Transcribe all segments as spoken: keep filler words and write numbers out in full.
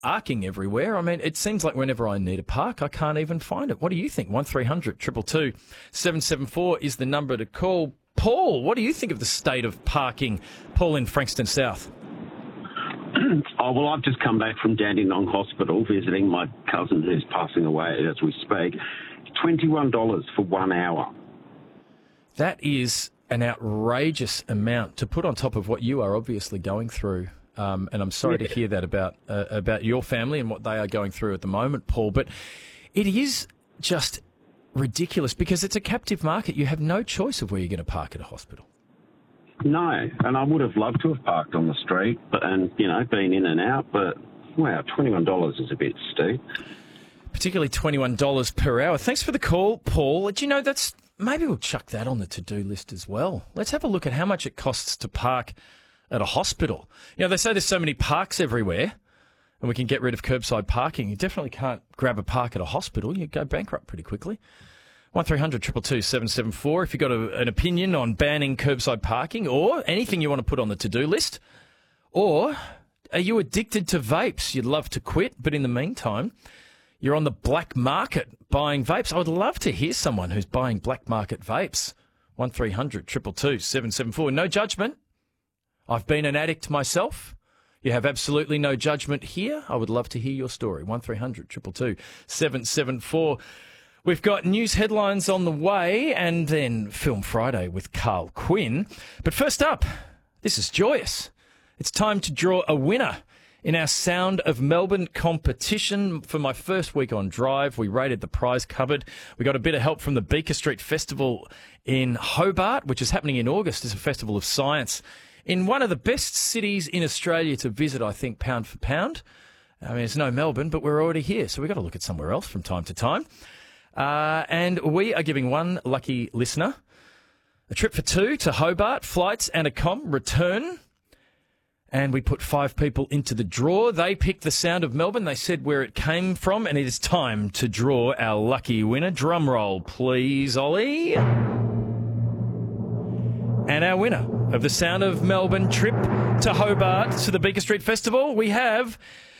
parking everywhere. I mean, it seems like whenever I need a park, I can't even find it. What do you think? one three hundred two two two seven seven four is the number to call. Paul, what do you think of the state of parking? Paul in Frankston South. Oh, well, I've just come back from Dandenong Hospital visiting my cousin who's passing away as we speak. twenty-one dollars for one hour. That is an outrageous amount to put on top of what you are obviously going through. Um, and I'm sorry yeah. to hear that about uh, about your family and what they are going through at the moment, Paul. But it is just ridiculous because it's a captive market. You have no choice of where you're going to park at a hospital. No, and I would have loved to have parked on the street but, and, you know, been in and out. But, wow, twenty-one dollars is a bit steep. Particularly twenty-one dollars per hour. Thanks for the call, Paul. Do you know, that's maybe we'll chuck that on the to-do list as well. Let's have a look at how much it costs to park at a hospital. You know, they say there's so many parks everywhere and we can get rid of curbside parking. You definitely can't grab a park at a hospital. You go bankrupt pretty quickly. one three hundred two two two seven seven four if you've got a, an opinion on banning curbside parking or anything you want to put on the to-do list. Or are you addicted to vapes? You'd love to quit, but in the meantime, you're on the black market buying vapes. I would love to hear someone who's buying black market vapes. one three hundred two two two seven seven four. No judgment. I've been an addict myself. You have absolutely no judgment here. I would love to hear your story. one three hundred two two two seven seven four. We've got news headlines on the way and then Film Friday with Carl Quinn. But first up, this is joyous. It's time to draw a winner in our Sound of Melbourne competition. For my first week on Drive, we raided the prize cupboard. We got a bit of help from the Beaker Street Festival in Hobart, which is happening in August. It's a festival of science in one of the best cities in Australia to visit, I think, pound for pound. I mean, it's no Melbourne, but we're already here, so we've got to look at somewhere else from time to time. Uh, and we are giving one lucky listener a trip for two to Hobart, flights and a com return. And we put five people into the draw. They picked the Sound of Melbourne. They said where it came from, and it is time to draw our lucky winner. Drum roll, please, Ollie. And our winner of the Sound of Melbourne trip to Hobart to the Beaker Street Festival, we have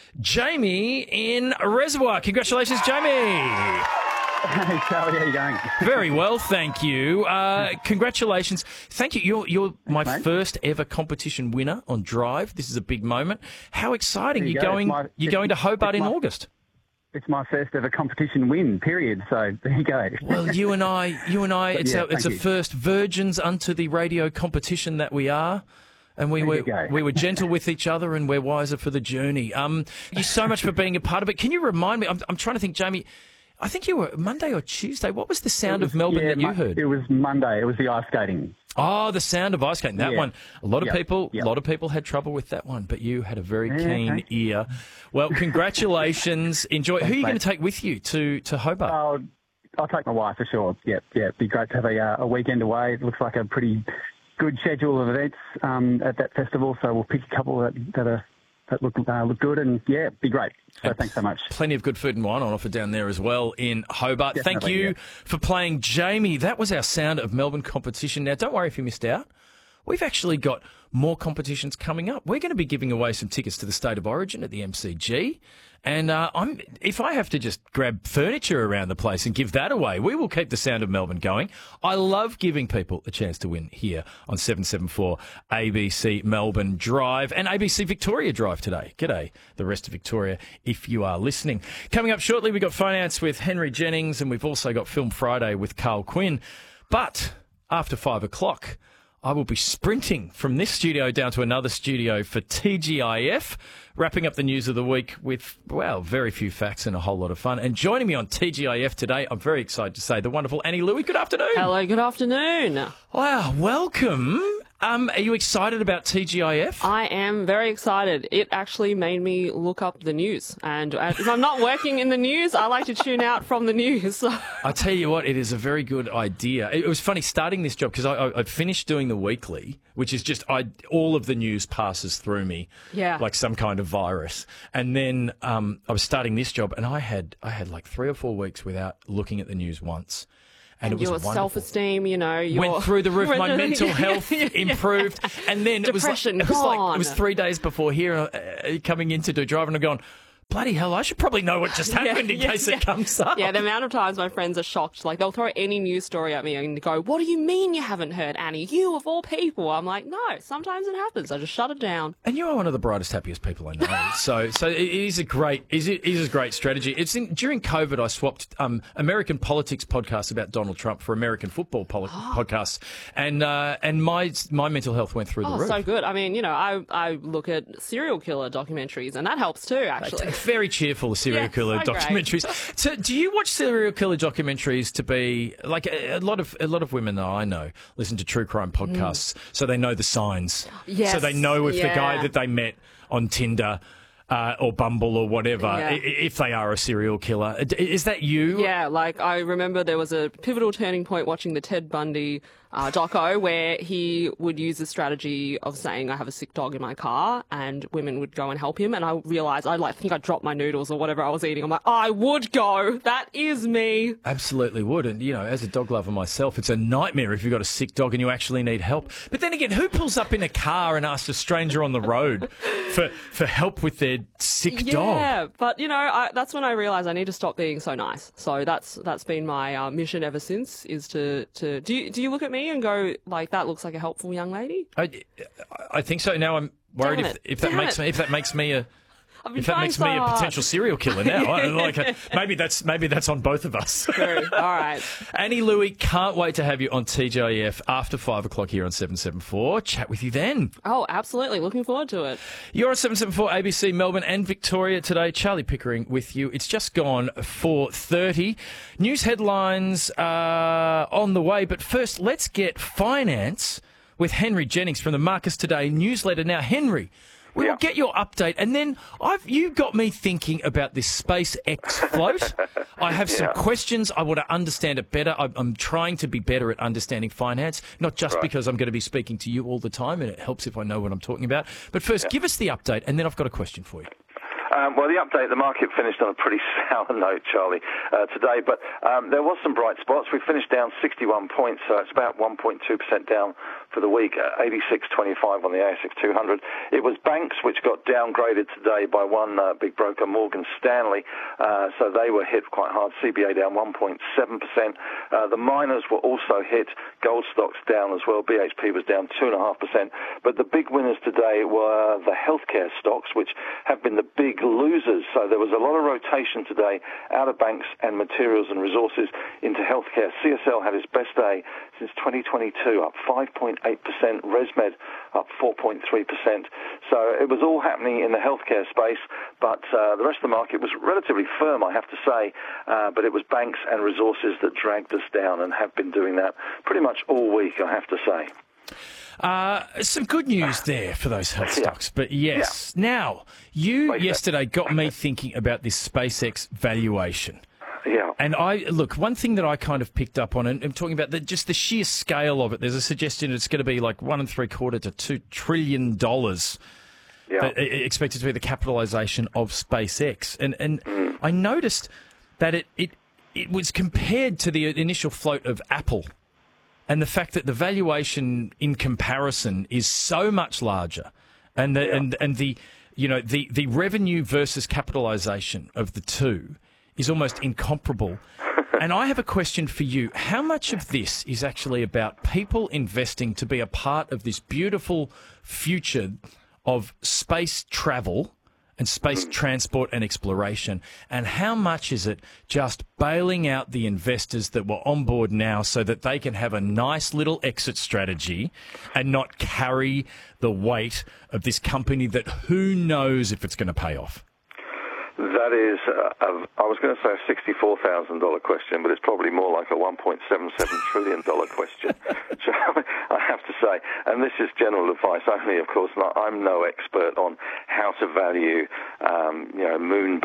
Jamie in Reservoir. Congratulations, Jamie. Hey, Charlie, how are you going? Very well, thank you. Uh, congratulations. Thank you. You're, you're my mate. first ever competition winner on Drive. This is a big moment. How exciting. You you're go. going my, You're going to Hobart in my, August. It's my first ever competition win, period. So there you go. Well, you and I, you and I, it's, yeah, a, it's a you. first virgins unto the radio competition that we are. And we there were we were gentle with each other, and we're wiser for the journey. Um, thank you so much for being a part of it. Can you remind me? I'm, I'm trying to think, Jamie. I think you were Monday or Tuesday. What was the Sound was, of Melbourne yeah, that you mo- heard? It was Monday. It was the ice skating. Oh, the Sound of Ice Skating. That yeah. one. A lot of yep. people, a yep. lot of people had trouble with that one, but you had a very yeah, keen okay. ear. Well, congratulations. Enjoy. Thanks, Who are you mate. going to take with you to to Hobart? I'll, I'll take my wife for sure. Yeah, yeah. It'd be great to have a, uh, a weekend away. It looks like a pretty good schedule of events um, at that festival. So we'll pick a couple that, that are. That look, uh, look good, and yeah, be great. So and thanks so much. Plenty of good food and wine on offer down there as well in Hobart. Definitely, Thank you yeah. for playing, Jamie. That was our Sound of Melbourne competition. Now, don't worry if you missed out. We've actually got more competitions coming up. We're going to be giving away some tickets to the State of Origin at the M C G. And uh, I'm, if I have to just grab furniture around the place and give that away, we will keep the Sound of Melbourne going. I love giving people a chance to win here on seven seven four A B C Melbourne Drive and A B C Victoria Drive today. G'day, the rest of Victoria, if you are listening. Coming up shortly, we've got Finance with Henry Jennings, and we've also got Film Friday with Carl Quinn. But after five o'clock, I will be sprinting from this studio down to another studio for T G I F, wrapping up the news of the week with, well, very few facts and a whole lot of fun. And joining me on T G I F today, I'm very excited to say, the wonderful Annie Louie. Good afternoon. Hello, good afternoon. Wow, welcome. Um, are you excited about T G I F? I am very excited. It actually made me look up the news. And if I'm not working in the news, I like to tune out from the news. I tell you what, it is a very good idea. It was funny starting this job because I, I, I finished doing the weekly, which is just I all of the news passes through me, Yeah. like some kind of virus. And then um, I was starting this job, and I had I had like three or four weeks without looking at the news once. And, And it was your wonderful. self-esteem, you know, your... Went through the roof. My mental health improved, and then it was like, Depression it was like gone. it was three days before here uh, coming in to do Drive, and I'm going, bloody hell, I should probably know what just happened Yeah, in yeah, case yeah. it comes up. Yeah, the amount of times my friends are shocked. Like, they'll throw any news story at me and go, what do you mean you haven't heard, Annie? You, of all people. I'm like, no, sometimes it happens. I just shut it down. And you are one of the brightest, happiest people I know. so, so it is a great, it is it is a great strategy. It's in, during COVID, I swapped um, American politics podcasts about Donald Trump for American football poli- podcasts, and uh, and my my mental health went through the Oh, roof. so good. I mean, you know, I I look at serial killer documentaries, and that helps too, actually. It's very cheerful, the serial Yeah, killer so great. documentaries. So, do you watch serial killer documentaries to be like a, a lot of a lot of women that I know listen to true crime podcasts, so they know the signs, Yes, so they know if the guy yeah. that they met on Tinder uh, or Bumble or whatever, Yeah. i- if they are a serial killer. Is that you? Yeah, like I remember there was a pivotal turning point watching the Ted Bundy uh, doco where he would use the strategy of saying, I have a sick dog in my car, and women would go and help him. And I realized, I like think I dropped my noodles or whatever I was eating. I'm like, I would go. That is me. Absolutely would. And, you know, as a dog lover myself, it's a nightmare if you've got a sick dog and you actually need help. But then again, who pulls up in a car and asks a stranger on the road for, for help with their sick dog? Yeah, but you know, I, that's when I realized I need to stop being so nice. So that's that's been my uh, mission ever since. Is to to do you, do you look at me and go like, that looks like a helpful young lady? I, I think so. Now I'm worried Damn if, it. if that Damn makes it. me if that makes me a I've been if that trying makes so me a hard. potential serial killer now. I, like uh, maybe that's maybe that's on both of us. True. All right. Annie Louie, can't wait to have you on T J F after five o'clock here on seven seven four. Chat with you then. Oh, absolutely. Looking forward to it. You're on seven seven four A B C Melbourne and Victoria today. Charlie Pickering with you. It's just gone four thirty. News headlines are on the way, but first let's get finance with Henry Jennings from the Marcus Today newsletter. Now, Henry, we will Yeah. get your update, and then I've you got me thinking about this SpaceX float. I have some Yeah. questions. I want to understand it better. I'm, I'm trying to be better at understanding finance, not just Right. because I'm going to be speaking to you all the time, and it helps if I know what I'm talking about. But first, give us the update, and then I've got a question for you. Um, well, the update, the market finished on a pretty sour note, Charlie, uh, today, but um, there was some bright spots. We finished down sixty-one points, so it's about one point two percent down for the week, uh, eighty-six twenty-five on the A S X two hundred. It was banks which got downgraded today by one uh, big broker, Morgan Stanley, uh, so they were hit quite hard. C B A down one point seven percent. Uh, the miners were also hit. Gold stocks down as well. B H P was down two point five percent. But the big winners today were the healthcare stocks, which have been the big losers. So there was a lot of rotation today out of banks and materials and resources into healthcare. C S L had its best day since twenty twenty-two, up five point eight percent. ResMed up four point three percent. So it was all happening in the healthcare space, but uh, the rest of the market was relatively firm, I have to say. Uh, but it was banks and resources that dragged us down and have been doing that pretty much all week, I have to say. Uh, some good news there for those health Yeah. stocks, but yes. Now, you SpaceX. yesterday got me thinking about this SpaceX valuation. Yeah. And I look, one thing that I kind of picked up on, and I'm talking about the, just the sheer scale of it. There's a suggestion it's going to be like one and three quarter to two trillion dollars. Yeah. That, uh, expected to be the capitalisation of SpaceX, and and Mm. I noticed that it, it it was compared to the initial float of Apple. And the fact that the valuation in comparison is so much larger, and the Yeah. and and the you know the the revenue versus capitalisation of the two is almost incomparable. And I have a question for you: how much of this is actually about people investing to be a part of this beautiful future of space travel and space transport and exploration, and how much is it just bailing out the investors that were on board now so that they can have a nice little exit strategy and not carry the weight of this company that who knows if it's going to pay off? That is, uh, a, I was going to say a sixty-four thousand dollars question, but it's probably more like a one point seven seven trillion dollars question, I have to say. And this is general advice only, of course. Not, I'm no expert on how to value, um, you know, moon